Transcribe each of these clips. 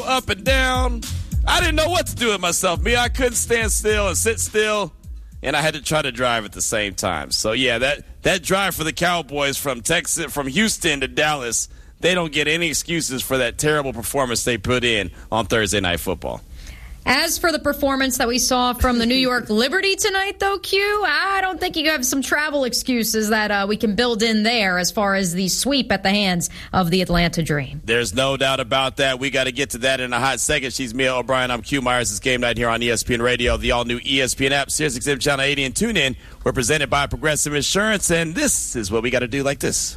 up and down. I didn't know what to do with myself. I couldn't stand still and sit still, and I had to try to drive at the same time. So, yeah, that drive for the Cowboys from Houston to Dallas, they don't get any excuses for that terrible performance they put in on Thursday Night Football. As for the performance that we saw from the New York Liberty tonight, though, Q, I don't think you have some travel excuses that we can build in there as far as the sweep at the hands of the Atlanta Dream. There's no doubt about that. We got to get to that in a hot second. She's Mia O'Brien. I'm Q Myers. It's Game Night here on ESPN Radio, the all-new ESPN app, SiriusXM Channel 80, and TuneIn. We're presented by Progressive Insurance, and this is what we got to do like this.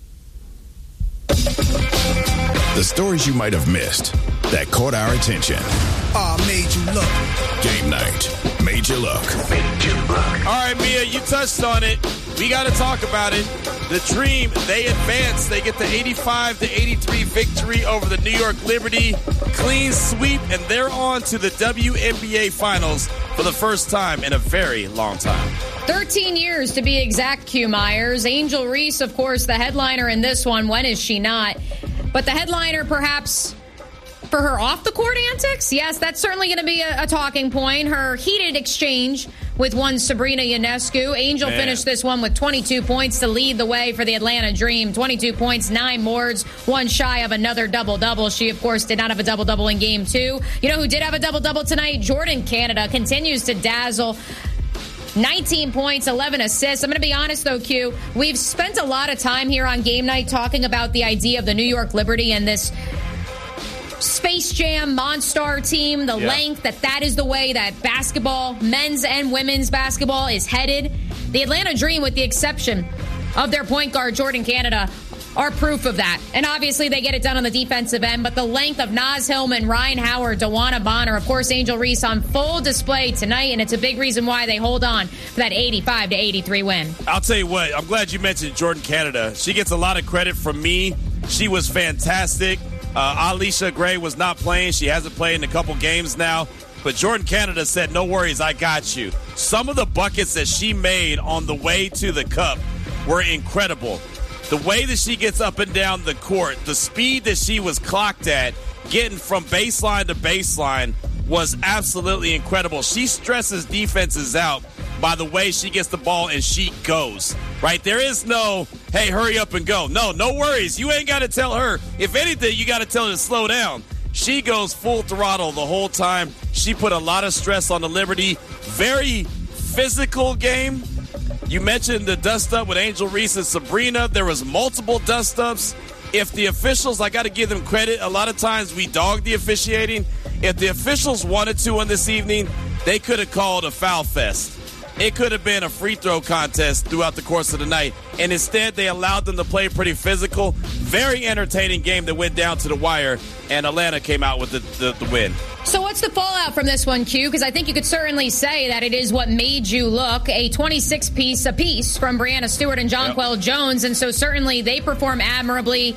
The stories you might have missed that caught our attention. Made you look. Game Night. Made you look. Made you look. All right, Mia, you touched on it. We got to talk about it. The Dream, they advance. They get the 85-83 victory over the New York Liberty. Clean sweep, and they're on to the WNBA Finals for the first time in a very long time. 13 years to be exact, Q Myers. Angel Reese, of course, the headliner in this one. When is she not? But the headliner, perhaps, for her off-the-court antics? Yes, that's certainly going to be a talking point. Her heated exchange with one Sabrina Ionescu. Angel finished this one with 22 points to lead the way for the Atlanta Dream. 22 points, 9 boards, one shy of another double-double. She, of course, did not have a double-double in Game 2. You know who did have a double-double tonight? Jordan Canada continues to dazzle. 19 points, 11 assists. I'm going to be honest, though, Q. We've spent a lot of time here on Game Night talking about the idea of the New York Liberty and this Space Jam Monstar team, the length, that is the way that basketball, men's and women's basketball, is headed. The Atlanta Dream, with the exception of their point guard, Jordan Canada, are proof of that. And obviously they get it done on the defensive end, but the length of Naz Hillman, Ryan Howard, DeWanna Bonner, of course, Angel Reese on full display tonight, and it's a big reason why they hold on for that 85-83 win. I'll tell you what, I'm glad you mentioned Jordan Canada. She gets a lot of credit from me. She was fantastic. Alicia Gray was not playing. She hasn't played in a couple games now. But Jordan Canada said, no worries, I got you. Some of the buckets that she made on the way to the cup were incredible. The way that she gets up and down the court, the speed that she was clocked at, getting from baseline to baseline, was absolutely incredible. She stresses defenses out by the way she gets the ball and she goes, right? There is no, hey, hurry up and go. No worries. You ain't got to tell her. If anything, you got to tell her to slow down. She goes full throttle the whole time. She put a lot of stress on the Liberty. Very physical game. You mentioned the dust-up with Angel Reese and Sabrina. There was multiple dust-ups. If the officials, I got to give them credit. A lot of times we dog the officiating. If the officials wanted to on this evening, they could have called a foul fest. It could have been a free throw contest throughout the course of the night. And instead, they allowed them to play pretty physical. Very entertaining game that went down to the wire, and Atlanta came out with the win. So what's the fallout from this one, Q? Because I think you could certainly say that it is what made you look. A 26-piece apiece from Brianna Stewart and Jonquel Jones, and so certainly they perform admirably.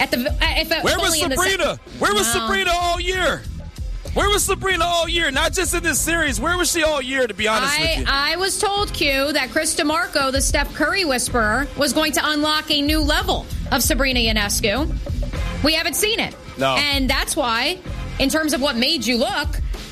Where was Sabrina? Where was Sabrina all year? Where was Sabrina all year? Not just in this series. Where was she all year, to be honest with you? I was told, Q, that Chris DeMarco, the Steph Curry whisperer, was going to unlock a new level of Sabrina Ionescu. We haven't seen it. No. And that's why, in terms of what made you look,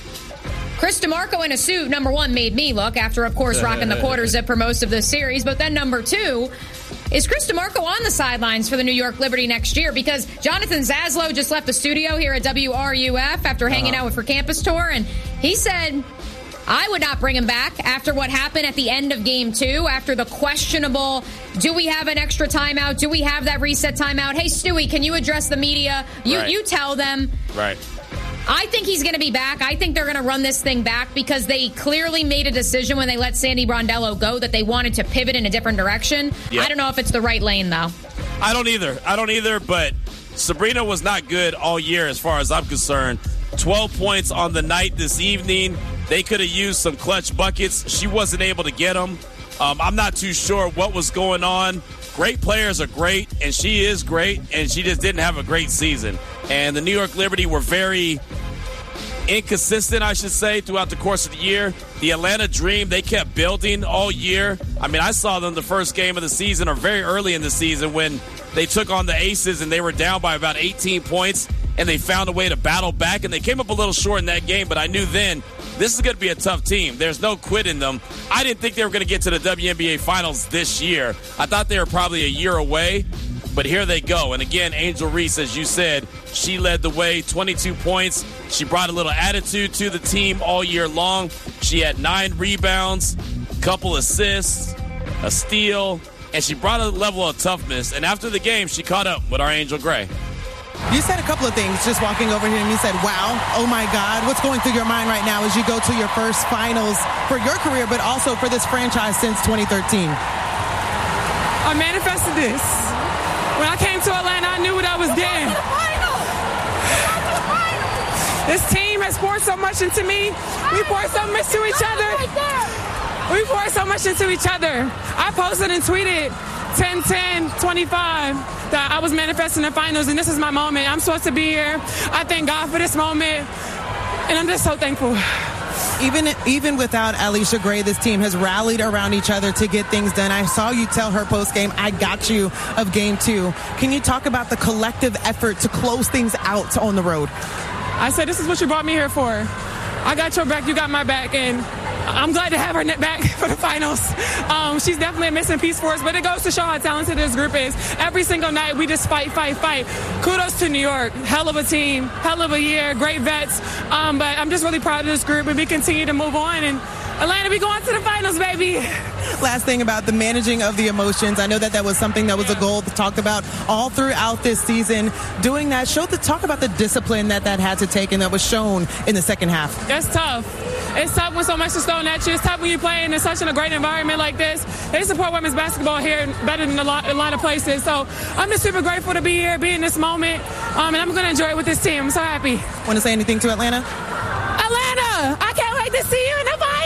Chris DeMarco in a suit, number one, made me look after, of course, rocking the quarter zip for most of this series. But then number two, is Chris DeMarco on the sidelines for the New York Liberty next year? Because Jonathan Zaslow just left the studio here at WRUF after hanging out with For Campus Tour, and he said, I would not bring him back after what happened at the end of Game 2, after the questionable, do we have an extra timeout? Do we have that reset timeout? Hey, Stewie, can you address the media? You tell them. Right. I think he's going to be back. I think they're going to run this thing back because they clearly made a decision when they let Sandy Brondello go that they wanted to pivot in a different direction. Yep. I don't know if it's the right lane, though. I don't either, but Sabrina was not good all year as far as I'm concerned. 12 points on the night this evening. They could have used some clutch buckets. She wasn't able to get them. I'm not too sure what was going on. Great players are great, and she is great, and she just didn't have a great season. And the New York Liberty were very inconsistent, I should say, throughout the course of the year. The Atlanta Dream, they kept building all year. I mean, I saw them the first game of the season, or very early in the season, when they took on the Aces and they were down by about 18 points. and they found a way to battle back, and they came up a little short in that game, but I knew then this is going to be a tough team. There's no quit in them. I didn't think they were going to get to the WNBA Finals this year. I thought they were probably a year away, but here they go. And again, Angel Reese, as you said, she led the way, 22 points. She brought a little attitude to the team all year long. She had 9 rebounds, a couple assists, a steal, and she brought a level of toughness. And after the game, she caught up with our Angel Gray. You said a couple of things just walking over here, and you said, wow, oh my God. What's going through your mind right now as you go to your first finals for your career, but also for this franchise since 2013? I manifested this. When I came to Atlanta, I knew what I was getting. This team has poured so much into me. We poured so much to each other. We poured so much into each other. I posted and tweeted 10-10-25 that I was manifesting the finals, and this is my moment. I'm supposed to be here. I thank God for this moment, and I'm just so thankful. Even without Allisha Gray, this team has rallied around each other to get things done. I saw you tell her post-game, I got you, of Game 2. Can you talk about the collective effort to close things out on the road? I said, this is what you brought me here for. I got your back, you got my back, and I'm glad to have her back for the finals. She's definitely a missing piece for us, but it goes to show how talented this group is. Every single night, we just fight. Kudos to New York. Hell of a team, hell of a year, great vets. But I'm just really proud of this group, and we continue to move on. And Atlanta, we going to the finals, baby. Last thing about the managing of the emotions. I know that was something that was a goal talked about all throughout this season. Doing that, talk about the discipline that had to take and that was shown in the second half. That's tough. It's tough when so much is thrown at you. It's tough when you're playing in such a great environment like this. They support women's basketball here better than a lot of places. So I'm just super grateful to be here, be in this moment, and I'm going to enjoy it with this team. I'm so happy. Want to say anything to Atlanta? Atlanta, I can't wait to see you in the finals!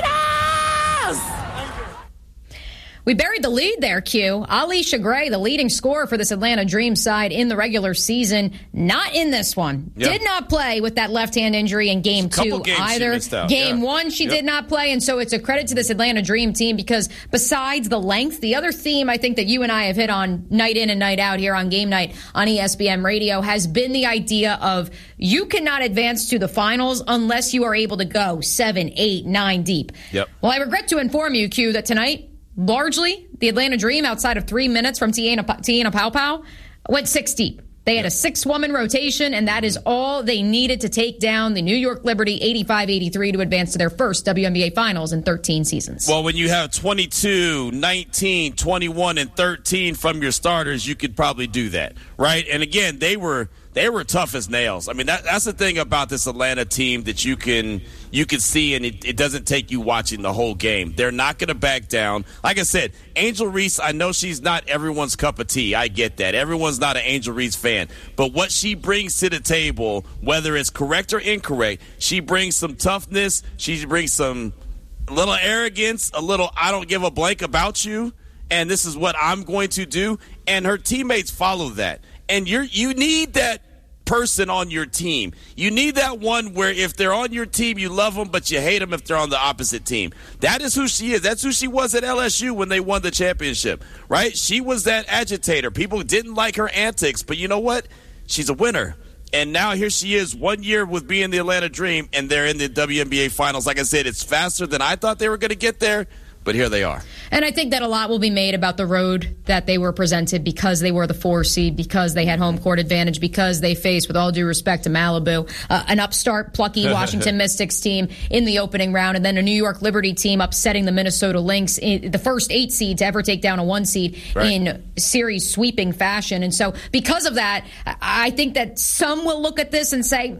We buried the lead there, Q. Allisha Gray, the leading scorer for this Atlanta Dream side in the regular season, not in this one. Yep. Did not play with that left hand injury in Game 2 either. Game 1, she did not play, and so it's a credit to this Atlanta Dream team because besides the length, the other theme I think that you and I have hit on night in and night out here on Game Night on ESPN Radio has been the idea of you cannot advance to the finals unless you are able to go 7, 8, 9 deep. Yep. Well, I regret to inform you, Q, that tonight, largely, the Atlanta Dream, outside of 3 minutes from Tiana Paopao, went 6 deep. They had a 6-woman rotation, and that is all they needed to take down the New York Liberty 85-83 to advance to their first WNBA Finals in 13 seasons. Well, when you have 22, 19, 21, and 13 from your starters, you could probably do that, right? And again, they were tough as nails. I mean, that's the thing about this Atlanta team that you can see, and it doesn't take you watching the whole game. They're not going to back down. Like I said, Angel Reese, I know she's not everyone's cup of tea. I get that. Everyone's not an Angel Reese fan. But what she brings to the table, whether it's correct or incorrect, she brings some toughness. She brings some little arrogance, a little I don't give a blank about you, and this is what I'm going to do. And her teammates follow that. And you need that person on your team. You need that one where if they're on your team, you love them, but you hate them if they're on the opposite team. That is who she is. That's who she was at LSU when they won the championship, right? She was that agitator. People didn't like her antics, but you know what? She's a winner. And now here she is, 1 year with being the Atlanta Dream, and they're in the WNBA Finals. Like I said, it's faster than I thought they were going to get there. But here they are. And I think that a lot will be made about the road that they were presented because they were the 4 seed, because they had home court advantage, because they faced, with all due respect to Malibu, an upstart, plucky Washington Mystics team in the opening round, and then a New York Liberty team upsetting the Minnesota Lynx, the first 8 seed to ever take down a 1 seed in series sweeping fashion. And so because of that, I think that some will look at this and say,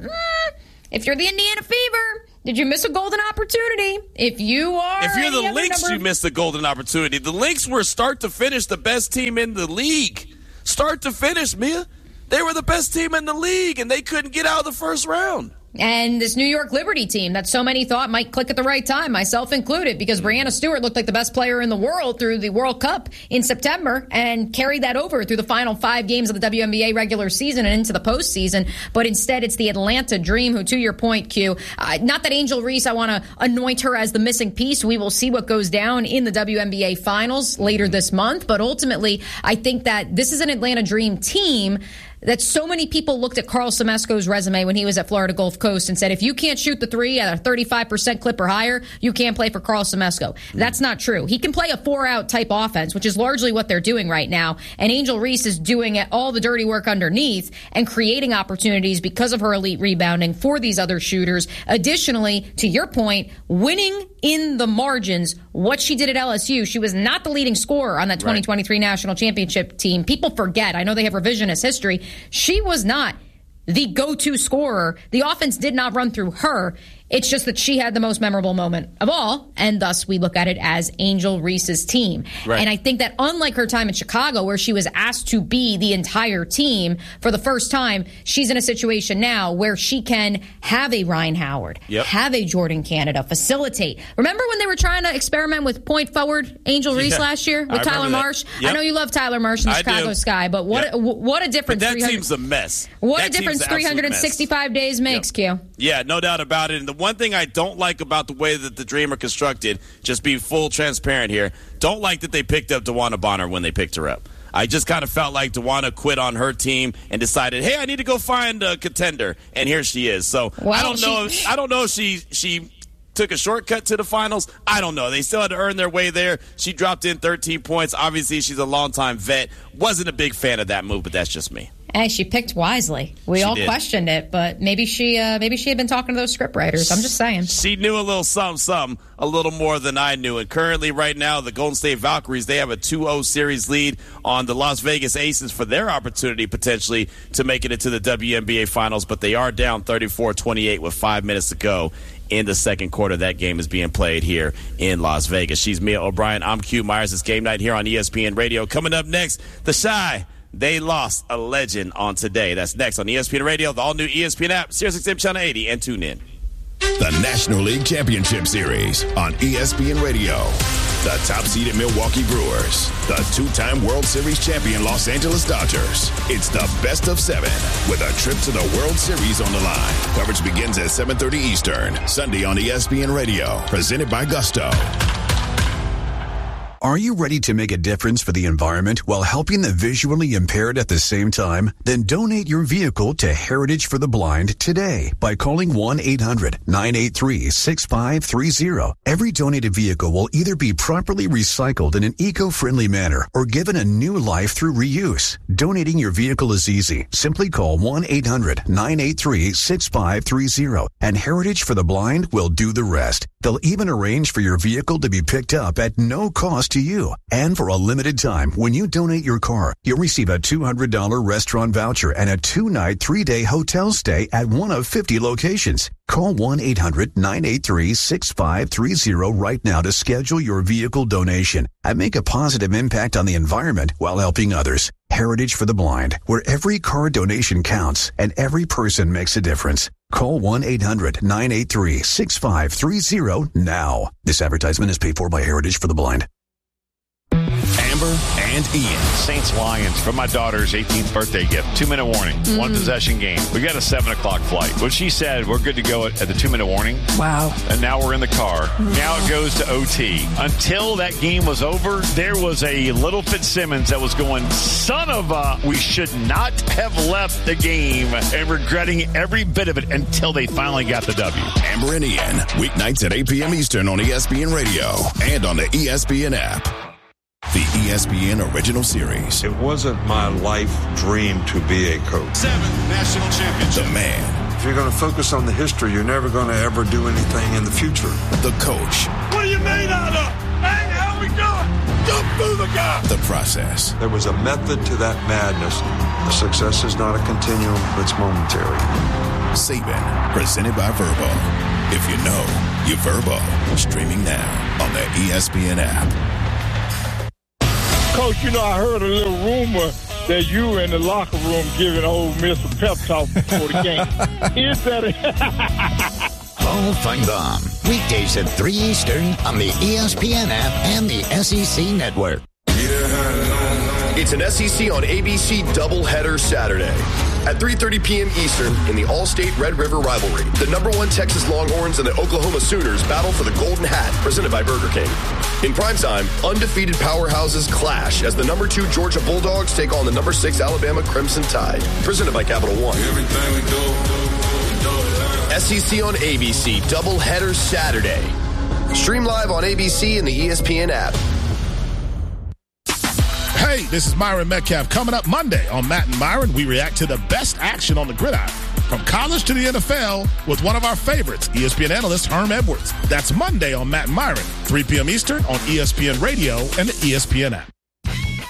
if you're the Indiana Fever, did you miss a golden opportunity? If you're the Lynx, you missed a golden opportunity. The Lynx were start to finish the best team in the league. Start to finish, Mia. They were the best team in the league, and they couldn't get out of the first round. And this New York Liberty team that so many thought might click at the right time, myself included, because Breanna Stewart looked like the best player in the world through the World Cup in September and carried that over through the final 5 games of the WNBA regular season and into the postseason. But instead, it's the Atlanta Dream who, to your point, Q, not that Angel Reese, I want to anoint her as the missing piece. We will see what goes down in the WNBA finals later this month. But ultimately, I think that this is an Atlanta Dream team that so many people looked at Carl Semesco's resume when he was at Florida Gulf Coast and said, if you can't shoot the three at a 35% clip or higher, you can't play for Carl Semesco. That's not true. He can play a 4-out type offense, which is largely what they're doing right now. And Angel Reese is doing all the dirty work underneath and creating opportunities because of her elite rebounding for these other shooters. Additionally, to your point, winning in the margins, what she did at LSU, she was not the leading scorer on that 2023 national championship team. People forget. I know they have revisionist history. She was not the go-to scorer. The offense did not run through her. It's just that she had the most memorable moment of all, and thus we look at it as Angel Reese's team. Right. And I think that unlike her time in Chicago, where she was asked to be the entire team for the first time, she's in a situation now where she can have a Ryan Howard, have a Jordan Canada, facilitate. Remember when they were trying to experiment with point forward Angel Reese last year with Tyler Marsh? I know you love Tyler Marsh in the Chicago Sky, but what a difference. But that team's a mess. What a difference 365 days makes, Q. Yeah, no doubt about it. And the one thing I don't like about the way that the Dream are constructed, just be full transparent here, don't like that they picked up DeWanna Bonner when they picked her up. I just kind of felt like DeWanna quit on her team and decided, hey, I need to go find a contender, and here she is. So I don't know if she took a shortcut to the finals. I don't know. They still had to earn their way there. She dropped in 13 points. Obviously, she's a longtime vet. Wasn't a big fan of that move, but that's just me. Hey, she picked wisely. We all questioned it, but maybe she had been talking to those script writers. I'm just saying. She knew a little something, a little more than I knew. And currently, right now, the Golden State Valkyries, they have a 2-0 series lead on the Las Vegas Aces for their opportunity potentially to make it into the WNBA Finals, but they are down 34-28 with 5 minutes to go in the second quarter. That game is being played here in Las Vegas. She's Mia O'Brien. I'm Q Myers. It's Game Night here on ESPN Radio. Coming up next, the Shy. They lost a legend on today. That's next on ESPN Radio, the all-new ESPN app, SiriusXM Channel 80, and tune in. The National League Championship Series on ESPN Radio. The top-seeded Milwaukee Brewers. The 2-time World Series champion Los Angeles Dodgers. It's the best of 7 with a trip to the World Series on the line. Coverage begins at 7:30 Eastern, Sunday on ESPN Radio. Presented by Gusto. Are you ready to make a difference for the environment while helping the visually impaired at the same time? Then donate your vehicle to Heritage for the Blind today by calling 1-800-983-6530. Every donated vehicle will either be properly recycled in an eco-friendly manner or given a new life through reuse. Donating your vehicle is easy. Simply call 1-800-983-6530 and Heritage for the Blind will do the rest. They'll even arrange for your vehicle to be picked up at no cost to you. And for a limited time, when you donate your car, you'll receive a $200 restaurant voucher and a 2-night, 3-day hotel stay at one of 50 locations. Call 1-800-983-6530 right now to schedule your vehicle donation and make a positive impact on the environment while helping others. Heritage for the Blind, where every car donation counts and every person makes a difference. Call 1-800-983-6530 now. This advertisement is paid for by Heritage for the Blind. Amber and Ian. Saints Lions for my daughter's 18th birthday gift. 2-minute warning. One possession game. We got a 7 o'clock flight. When she said we're good to go at the 2-minute warning. Wow. And now we're in the car. Now it goes to OT. Until that game was over, there was a little Fitzsimmons that was going, son of a, we should not have left the game, and regretting every bit of it until they finally got the W. Amber and Ian. Weeknights at 8 p.m. Eastern on ESPN Radio and on the ESPN app. The ESPN Original Series. It wasn't my life dream to be a coach. 7th national championship. The man. If you're going to focus on the history, you're never going to ever do anything in the future. The coach. What are you made out of? Hey, how we doing? Jump through the gap. The process. There was a method to that madness. The success is not a continuum, it's momentary. Saban, presented by Verbo. If you know, you Verbo. Streaming now on the ESPN app. Coach, you know, I heard a little rumor that you were in the locker room giving Ole Miss a pep talk before the game. Is that Paul Feinbaum, weekdays at 3 Eastern on the ESPN app and the SEC Network. It's an SEC on ABC doubleheader Saturday. At 3:30 p.m. Eastern in the All-State Red River rivalry, the #1 Texas Longhorns and the Oklahoma Sooners battle for the Golden Hat, presented by Burger King. In primetime, undefeated powerhouses clash as the #2 Georgia Bulldogs take on the #6 Alabama Crimson Tide, presented by Capital One. SEC on ABC doubleheader Saturday. Stream live on ABC and the ESPN app. Hey, this is Myron Metcalf. Coming up Monday on Matt and Myron, we react to the best action on the gridiron, from college to the NFL, with one of our favorites, ESPN analyst Herm Edwards. That's Monday on Matt and Myron, 3 p.m. Eastern on ESPN Radio and the ESPN app.